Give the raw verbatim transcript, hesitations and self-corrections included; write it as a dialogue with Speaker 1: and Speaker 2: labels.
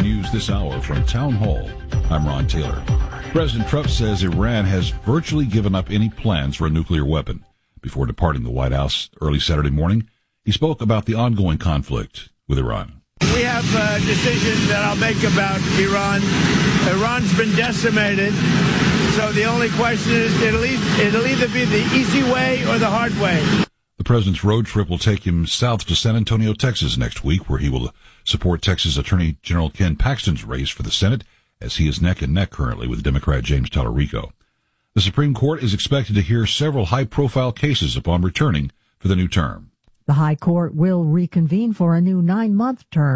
Speaker 1: News this hour from Town Hall. I'm Ron Taylor. President Trump says Iran has virtually given up any plans for a nuclear weapon. Before departing the White House early Saturday morning, he spoke about the ongoing conflict with Iran.
Speaker 2: We have a decision that I'll make about Iran. Iran's been decimated, so the only question is it'll, e- it'll either be the easy way or the hard way.
Speaker 1: The president's road trip will take him south to San Antonio, Texas next week, where he will support Texas Attorney General Ken Paxton's race for the Senate, as he is neck and neck currently with Democrat James Talarico. The Supreme Court is expected to hear several high-profile cases upon returning for the new term.
Speaker 3: The High Court will reconvene for a new nine-month term.